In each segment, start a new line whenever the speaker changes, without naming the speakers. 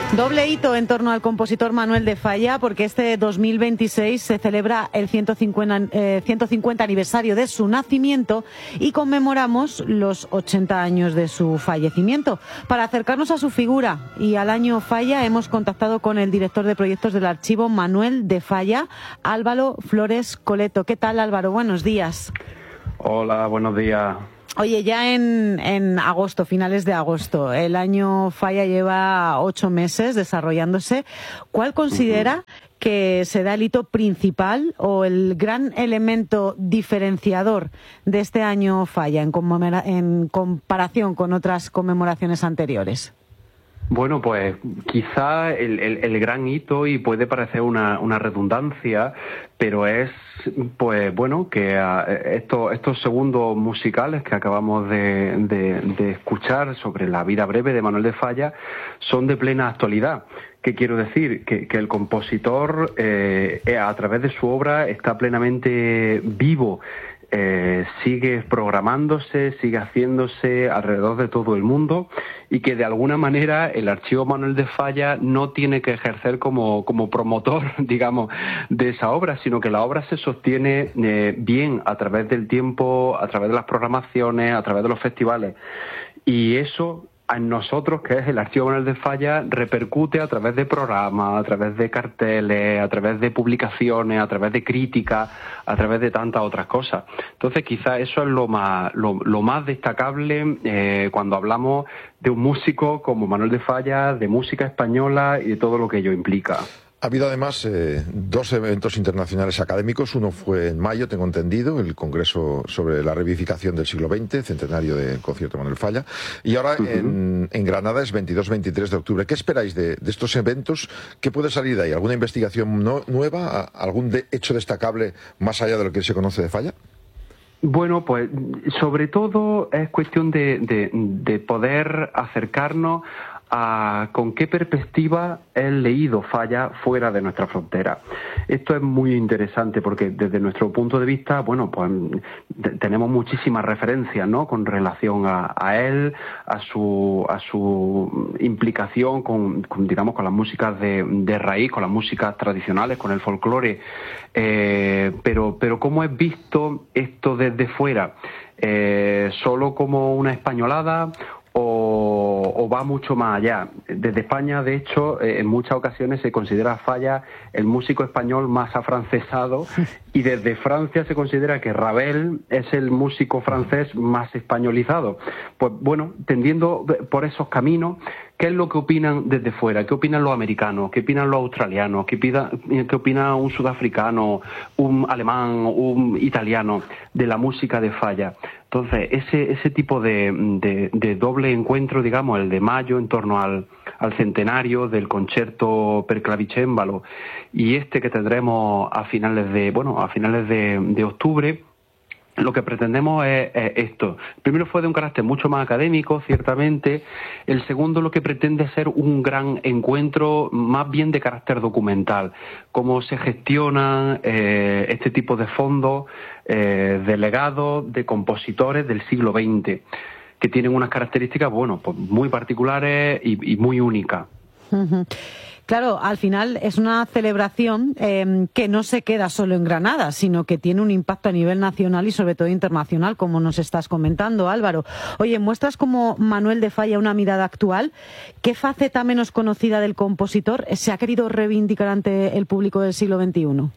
Doble hito en torno al compositor Manuel de Falla, porque este 2026 se celebra el 150 aniversario de su nacimiento y conmemoramos los 80 años de su fallecimiento. Para acercarnos a su figura y al año Falla hemos contactado con el director de proyectos del archivo Manuel de Falla, Álvaro Flores Coleto. ¿Qué tal, Álvaro? Buenos días.
Hola, buenos días.
Oye, ya en agosto, finales de agosto, el año Falla lleva 8 meses desarrollándose. ¿Cuál considera que será el hito principal o el gran elemento diferenciador de este año Falla en comparación con otras conmemoraciones anteriores?
Bueno, pues quizá el gran hito, y puede parecer una redundancia, pero es, pues bueno, que estos segundos musicales que acabamos de escuchar sobre la vida breve de Manuel de Falla son de plena actualidad. ¿Qué quiero decir? Que el compositor, a través de su obra, está plenamente vivo. Sigue programándose, sigue haciéndose alrededor de todo el mundo, y que de alguna manera el Archivo Manuel de Falla no tiene que ejercer como promotor, digamos, de esa obra, sino que la obra se sostiene bien a través del tiempo, a través de las programaciones, a través de los festivales. Y eso, en nosotros, que es el Archivo Manuel de Falla, repercute a través de programas, a través de carteles, a través de publicaciones, a través de críticas, a través de tantas otras cosas. Entonces, quizás eso es lo más destacable cuando hablamos de un músico como Manuel de Falla, de música española y de todo lo que ello implica.
Ha habido además 2 eventos internacionales académicos. Uno fue en mayo, tengo entendido, el Congreso sobre la Revivificación del siglo XX, centenario del concierto de Manuel Falla. Y ahora en Granada es 22-23 de octubre. ¿Qué esperáis de estos eventos? ¿Qué puede salir de ahí? ¿Alguna investigación nueva? ¿Algún hecho destacable más allá de lo que se conoce de Falla?
Bueno, pues sobre todo es cuestión de poder acercarnos a con qué perspectiva es leído Falla fuera de nuestra frontera. Esto es muy interesante porque desde nuestro punto de vista, bueno, pues tenemos muchísimas referencias, ¿no?, con relación a él, a su implicación con digamos, con las músicas de raíz, con las músicas tradicionales, con el folclore, pero ¿cómo es visto esto desde fuera? ¿Solo como una españolada o va mucho más allá? Desde España, de hecho, en muchas ocasiones se considera Falla el músico español más afrancesado, y desde Francia se considera que Ravel es el músico francés más españolizado. Pues bueno, tendiendo por esos caminos, ¿qué es lo que opinan desde fuera? ¿Qué opinan los americanos? ¿Qué opinan los australianos? ¿Qué opina un sudafricano, un alemán, un italiano de la música de Falla? Entonces, ese tipo de doble encuentro, digamos, el de mayo en torno al centenario del concierto per clavicembalo, y este que tendremos a finales de octubre, lo que pretendemos es esto. El primero fue de un carácter mucho más académico, ciertamente. El segundo lo que pretende es ser un gran encuentro más bien de carácter documental. Cómo se gestionan este tipo de fondos de legados de compositores del siglo XX, que tienen unas características, bueno, pues muy particulares y muy únicas.
Claro, al final es una celebración que no se queda solo en Granada, sino que tiene un impacto a nivel nacional y sobre todo internacional, como nos estás comentando, Álvaro. Oye, muestras como Manuel de Falla una mirada actual. ¿Qué faceta menos conocida del compositor se ha querido reivindicar ante el público del siglo XXI?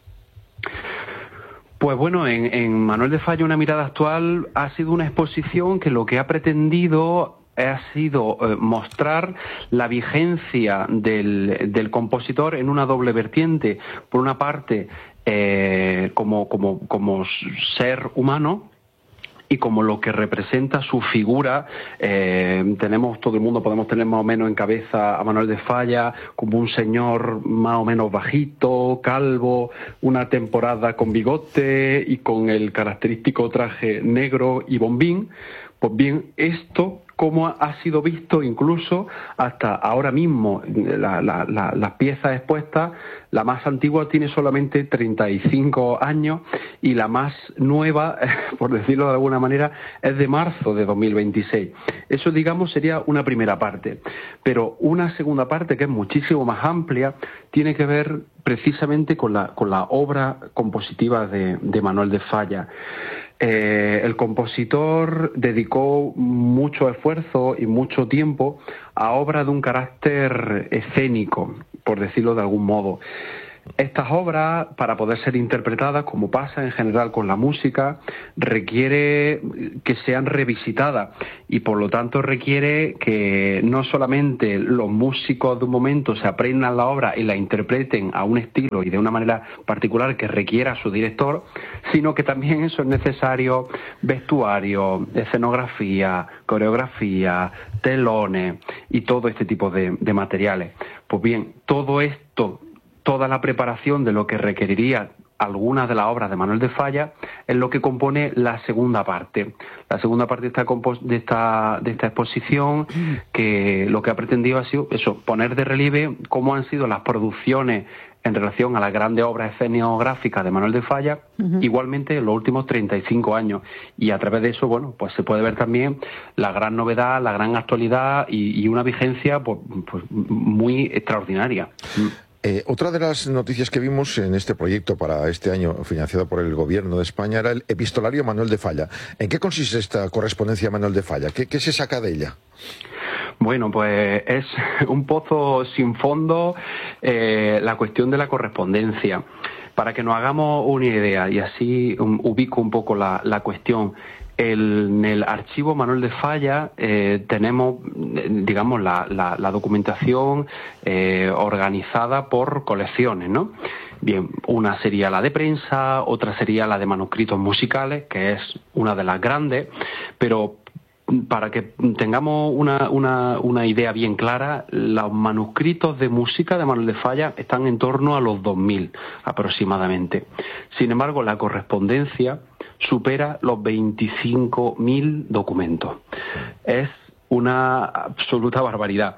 Pues bueno, en Manuel de Falla una mirada actual ha sido una exposición que lo que ha pretendido ha sido mostrar la vigencia del compositor en una doble vertiente. Por una parte, como ser humano, y como lo que representa su figura. Todo el mundo podemos tener más o menos en cabeza a Manuel de Falla como un señor más o menos bajito, calvo, una temporada con bigote y con el característico traje negro y bombín. Pues bien, esto cómo ha sido visto incluso hasta ahora mismo. Las piezas expuestas, la más antigua tiene solamente 35 años y la más nueva, por decirlo de alguna manera, es de marzo de 2026. Eso, digamos, sería una primera parte. Pero una segunda parte, que es muchísimo más amplia, tiene que ver precisamente con la obra compositiva de Manuel de Falla. El compositor dedicó mucho esfuerzo y mucho tiempo a obras de un carácter escénico, por decirlo de algún modo. Estas obras, para poder ser interpretadas, como pasa en general con la música, requiere que sean revisitadas y por lo tanto requiere que no solamente los músicos de un momento se aprendan la obra y la interpreten a un estilo y de una manera particular que requiera su director, sino que también eso es necesario: vestuario, escenografía, coreografía, telones y todo este tipo de materiales. Pues bien, todo esto, toda la preparación de lo que requeriría algunas de las obras de Manuel de Falla es lo que compone la segunda parte. La segunda parte de esta exposición, que lo que ha pretendido ha sido eso, poner de relieve cómo han sido las producciones en relación a las grandes obras escenográficas de Manuel de Falla, igualmente en los últimos 35 años. Y a través de eso, bueno, pues se puede ver también la gran novedad, la gran actualidad y una vigencia pues muy extraordinaria.
Otra de las noticias que vimos en este proyecto para este año, financiado por el Gobierno de España, era el epistolario Manuel de Falla. ¿En qué consiste esta correspondencia Manuel de Falla? ¿Qué se saca de ella?
Bueno, pues es un pozo sin fondo la cuestión de la correspondencia. Para que nos hagamos una idea, y así ubico un poco la cuestión, en el archivo Manuel de Falla tenemos, digamos, la documentación organizada por colecciones, ¿no? Bien, una sería la de prensa, otra sería la de manuscritos musicales, que es una de las grandes, pero para que tengamos una idea bien clara, los manuscritos de música de Manuel de Falla están en torno a los 2000 aproximadamente. Sin embargo, la correspondencia supera los 25.000 documentos. Es una absoluta barbaridad.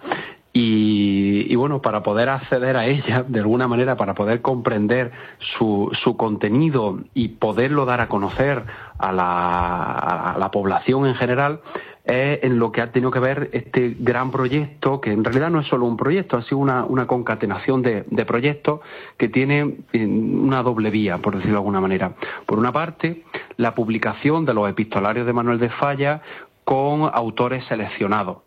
Y bueno, para poder acceder a ella, de alguna manera, para poder comprender su contenido y poderlo dar a conocer a la población en general, es en lo que ha tenido que ver este gran proyecto, que en realidad no es solo un proyecto, ha sido una concatenación de proyectos que tiene una doble vía, por decirlo de alguna manera. Por una parte, la publicación de los epistolarios de Manuel de Falla con autores seleccionados.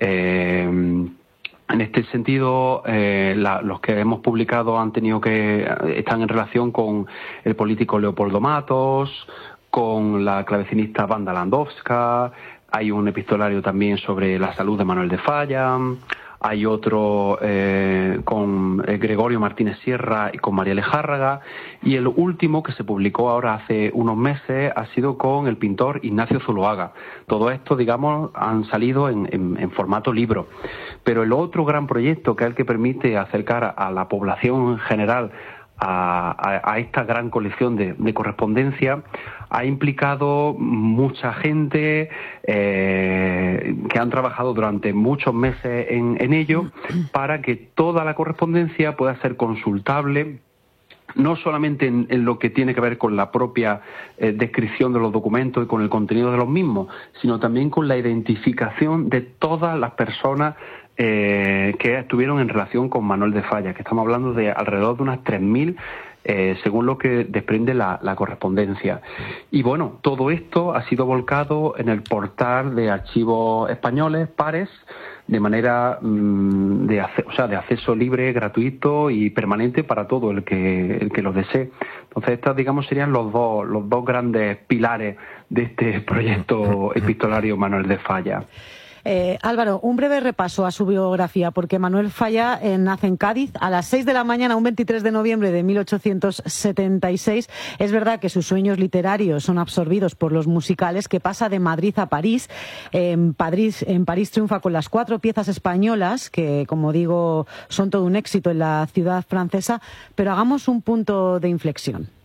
En este sentido, los que hemos publicado están en relación con el político Leopoldo Matos, con la clavecinista Wanda Landowska. Hay un epistolario también sobre la salud de Manuel de Falla. Hay otro con Gregorio Martínez Sierra y con María Lejárraga. Y el último, que se publicó ahora hace unos meses, ha sido con el pintor Ignacio Zuloaga. Todo esto, digamos, han salido en formato libro. Pero el otro gran proyecto, que es el que permite acercar a la población en general a esta gran colección de correspondencia, ha implicado mucha gente que han trabajado durante muchos meses en ello, para que toda la correspondencia pueda ser consultable, no solamente en lo que tiene que ver con la propia descripción de los documentos y con el contenido de los mismos, sino también con la identificación de todas las personas que estuvieron en relación con Manuel de Falla, que estamos hablando de alrededor de unas 3.000, según lo que desprende la correspondencia. Y bueno, todo esto ha sido volcado en el portal de archivos españoles, Pares, de manera de acceso libre, gratuito y permanente para todo el que lo desee. Entonces, estos, digamos, serían los dos grandes pilares de este proyecto epistolario Manuel de Falla.
Álvaro, un breve repaso a su biografía, porque Manuel Falla nace en Cádiz a las 6 de la mañana, un 23 de noviembre de 1876. Es verdad que sus sueños literarios son absorbidos por los musicales, que pasa de Madrid a París. En París triunfa con las 4 piezas españolas, que, como digo, son todo un éxito en la ciudad francesa. Pero hagamos un punto de inflexión.